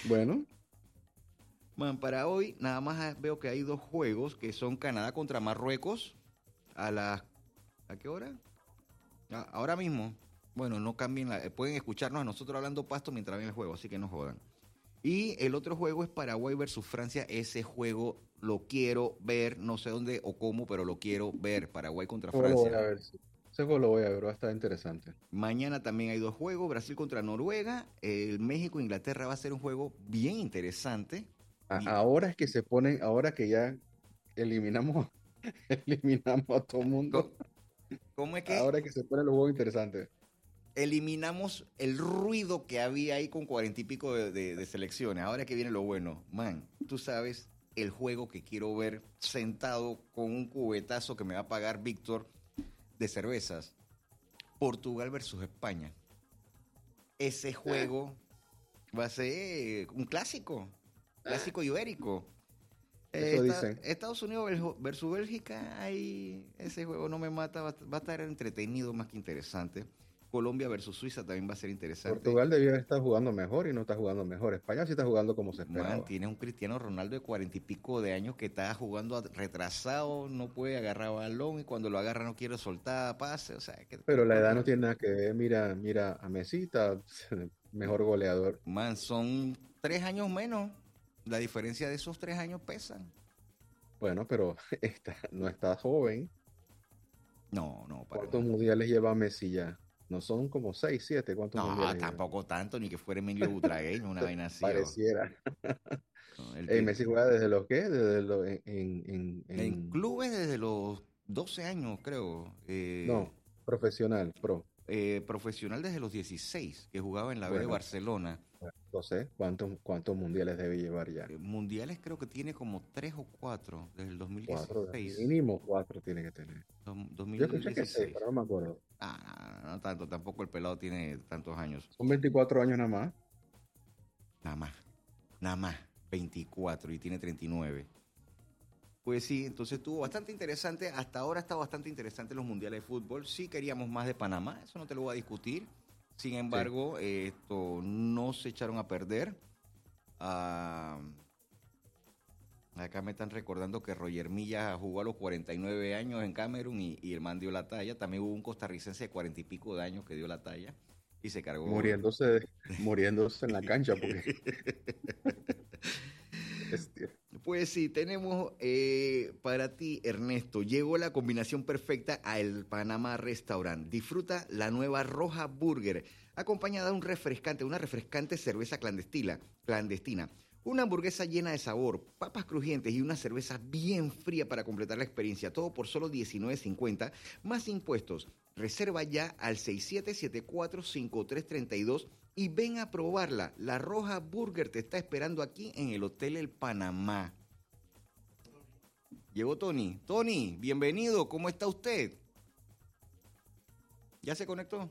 Bueno, Man, para hoy nada más veo que hay dos juegos que son Canadá contra Marruecos a las... ¿A qué hora? Ahora mismo. Bueno, no cambien pueden escucharnos a nosotros hablando pasto mientras ven el juego, así que no jodan. Y el otro juego es Paraguay versus Francia. Ese juego lo quiero ver, no sé dónde o cómo, pero lo quiero ver. Paraguay contra luego lo voy Francia. a ver. Sí. Ese juego lo voy a ver, va a estar interesante. Mañana también hay dos juegos, Brasil contra Noruega. El México-Inglaterra va a ser un juego bien interesante. Y, Ahora es que se ponen, ahora que ya eliminamos, eliminamos a todo el mundo, ¿Cómo es que ahora es que se ponen los juegos interesantes. eliminamos el ruido que había ahí con 40 y pico de selecciones? Ahora que viene lo bueno. Man, tú sabes el juego que quiero ver sentado con un cubetazo que me va a pagar Víctor de cervezas. Portugal versus España. Ese Ah, juego va a ser un clásico, ah, clásico ibérico. eso dicen. Estados Unidos versus Bélgica, ahí ese juego no me mata, va a estar entretenido más que interesante. Colombia versus Suiza también va a ser interesante. Portugal debió estar jugando mejor y no está jugando mejor. España sí está jugando como se Man, esperaba. tiene un Cristiano Ronaldo de 40 y pico de años que está jugando retrasado, no puede agarrar balón y cuando lo agarra no quiere soltar pase. O sea, ¿qué Pero la edad problema? no tiene nada que ver. Mira, mira a Messi, está mejor goleador. Man, son 3 años menos. La diferencia de esos 3 años pesan. Bueno, pero no está joven. No, no, para ¿Cuántos nada. mundiales lleva Messi ya? No son como 6, 7. ¿Cuántos No, mundiales lleva? tampoco tanto, ni que fuera Emilio Butragueño, una vaina así. Pareciera. No, Messi juega desde los qué? Desde los en clubes desde los 12 años, creo. No, profesional, pro. Profesional desde los 16 que jugaba en la B de Bueno, Barcelona. no sé cuántos mundiales debe llevar ya. Mundiales creo que tiene como 3 o 4 desde el Cuatro, 2016. mínimo cuatro tiene que tener. Yo escuché que seis, 2016. pero no me acuerdo. No tanto, tampoco el pelado tiene tantos años. Son 24 años nada más. Nada más, nada más, 24 y tiene 39. Pues sí, entonces estuvo bastante interesante. Hasta ahora está bastante interesante los mundiales de fútbol. Sí queríamos más de Panamá, eso no te lo voy a discutir. Sin Sí. embargo, esto no se echaron a perder. Ah, acá me están recordando que Roger Milla jugó a los 49 años en Camerún y el man dio la talla. También hubo un costarricense de 40 y pico de años que dio la talla y se cargó. Muriéndose en la cancha porque bestia. Pues sí, tenemos para ti, Ernesto. Llegó la combinación perfecta a El Panamá Restaurant. Disfruta la nueva Roja Burger, acompañada de una refrescante cerveza clandestina. Una hamburguesa llena de sabor, papas crujientes y una cerveza bien fría para completar la experiencia. Todo por solo $19.50 más impuestos. Reserva ya al 6774-5332 y ven a probarla. La Roja Burger te está esperando aquí en el Hotel El Panamá. Llegó Tony. Tony, bienvenido. ¿Cómo está usted? ¿Ya se conectó?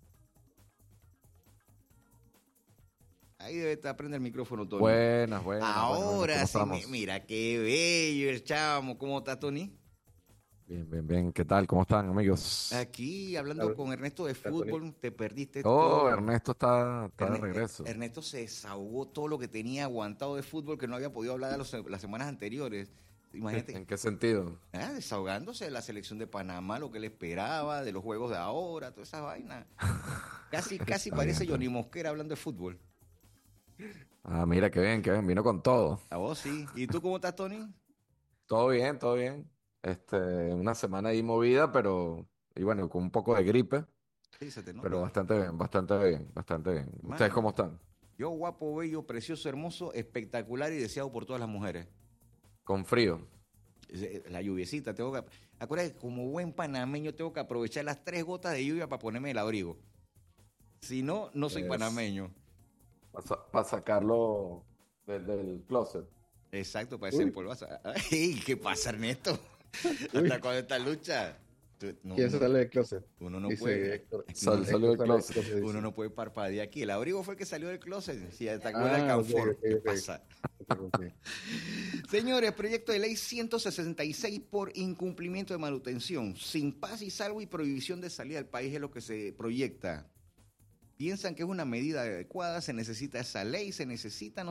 Ahí debe estar, prende el micrófono, Tony. Buenas, buenas, buenas, buenas. Ahora ¿Cómo sí, estamos? mira, qué bello el chamo. ¿Cómo está, Tony? Bien, bien, bien. ¿Qué tal? ¿Cómo están, amigos? Aquí hablando Tal, con Ernesto de tal, Tony. fútbol, te perdiste Oh, todo. Ernesto está de regreso. Ernesto se desahogó todo lo que tenía aguantado de fútbol que no había podido hablar las semanas anteriores. Imagínate, ¿En qué sentido? desahogándose de la selección de Panamá, lo que él esperaba, de los juegos de ahora, toda esa vaina. Casi, casi Está bien, parece está Johnny bien. Mosquera hablando de fútbol. Ah, mira, qué bien, qué bien. Vino con todo. A vos sí. ¿Y tú cómo estás, Tony? Todo bien, todo bien. Una semana ahí movida, pero, y bueno, con un poco de gripe, Sí, se te pero nota. bastante bien, bastante bien, bastante bien. ¿Ustedes Man, cómo están? yo guapo, bello, precioso, hermoso, espectacular y deseado por todas las mujeres. Con frío. La lluviecita, acuérdate, como buen panameño tengo que aprovechar las 3 gotas de lluvia para ponerme el abrigo. Si no, no soy Es panameño. para sacarlo del closet. Exacto, para ese Uy, polvazo. Ay, ¿qué pasa, Ernesto? ¿Hasta uy. cuándo esta lucha? No, ¿Quién se sale del closet? uno no Dice puede, Héctor. no, Salió Héctor del sale del closet. closet, uno dice. no puede parpadear aquí. El abrigo fue el que salió del closet. Si atacó el Ah, ok, alcanfor. ok, ¿Qué ok. pasa? Ok, ok. Señores, proyecto de ley 166 por incumplimiento de manutención. Sin paz y salvo y prohibición de salida del país es lo que se proyecta. ¿Piensan que es una medida adecuada? ¿Se necesita esa ley? ¿Se necesita? ¿No